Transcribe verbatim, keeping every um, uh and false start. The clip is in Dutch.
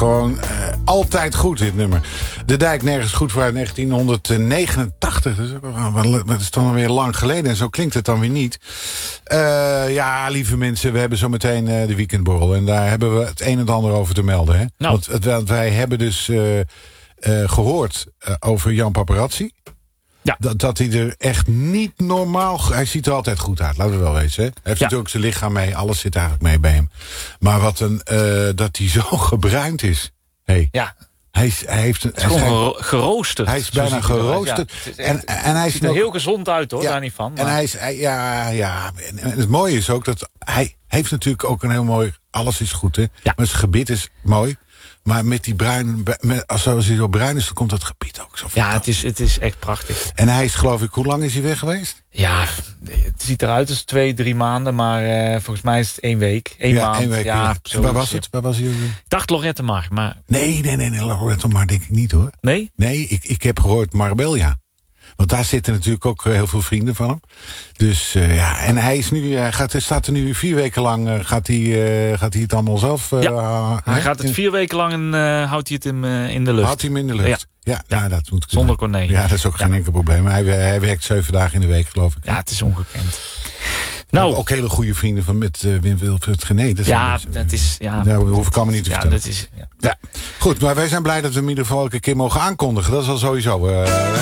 gewoon uh, altijd goed, dit nummer. De Dijk nergens goed voor uit negentien negenentachtig. Dat is, wel, dat is dan alweer lang geleden en zo klinkt het dan weer niet. Uh, ja, lieve mensen, we hebben zo meteen uh, de weekendborrel. En daar hebben we het een en het ander over te melden. Hè? Nou. Want, het, want wij hebben dus uh, uh, gehoord uh, over Jan Paparazzi. Ja. Dat, dat hij er echt niet normaal... Hij ziet er altijd goed uit, laten we wel wezen. Hè? Hij heeft ja. natuurlijk zijn lichaam mee, alles zit eigenlijk mee bij hem. Maar wat een, uh, dat hij zo gebruind is. Hey. Ja. Hij, is, hij heeft een, het is hij gewoon is, geroosterd. Hij is bijna geroosterd. Ja, is echt, en, en hij ziet er heel gezond uit, hoor, ja, daar niet van. Maar. En hij is, hij, ja, ja. En, en het mooie is ook dat hij heeft natuurlijk ook een heel mooi... Alles is goed, hè? Ja. Maar zijn gebit is mooi. Maar met die bruin, met, als hij zo bruin is, dan komt dat gebied ook zo Ja, het is, het is echt prachtig. En hij is, geloof ik, hoe lang is hij weg geweest? Ja, het ziet eruit als twee, drie maanden, maar uh, volgens mij is het één week. Één ja, maand. Één week, ja, ja. Waar was het? Waar was hij? Ik dacht Lorette Mar, maar... Nee, nee, nee, nee Lorette Mar denk ik niet, hoor. Nee? Nee, ik, ik heb gehoord Marbella. Want daar zitten natuurlijk ook heel veel vrienden van hem. Dus uh, ja, en hij is nu, hij gaat, staat er nu vier weken lang, uh, gaat, hij, uh, gaat hij het allemaal zelf... Uh, ja, hij gaat het vier weken lang en uh, houdt hij het in, uh, in de lucht. Houdt hij hem in de lucht? Ja, ja, ja. Nou, dat moet zonder Corné. Ja, dat is ook geen ja. enkel probleem. Hij, hij werkt zeven dagen in de week, geloof ik. Ja, het is ongekend. Nou, ook hele goede vrienden van met uh, Wim Wilfred Genee. Dat ja, dus, dat is... Ja, daar hoef ik allemaal niet te ja, vertellen. Dat is, ja. Ja. Goed, maar wij zijn blij dat we in ieder geval elke keer mogen aankondigen. Dat is al sowieso... Uh,